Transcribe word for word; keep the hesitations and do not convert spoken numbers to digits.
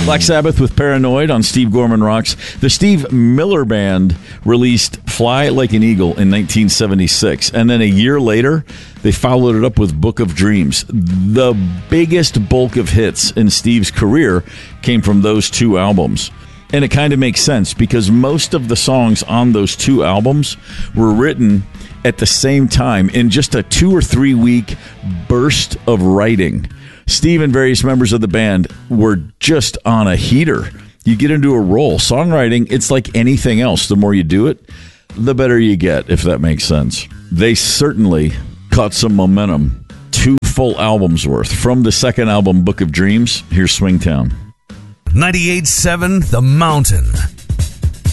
Black Sabbath with Paranoid on Steve Gorman Rocks. The Steve Miller Band released Fly Like an Eagle in nineteen seventy-six, and then a year later, they followed it up with Book of Dreams. The biggest bulk of hits in Steve's career came from those two albums. And it kind of makes sense because most of the songs on those two albums were written at the same time in just a two or three week burst of writing. Steve and various members of the band were just on a heater. You get into a role. Songwriting, it's like anything else. The more you do it, the better you get, if that makes sense. They certainly caught some momentum. Two full albums worth. From the second album, Book of Dreams, here's Swingtown. ninety-eight point seven The Mountain.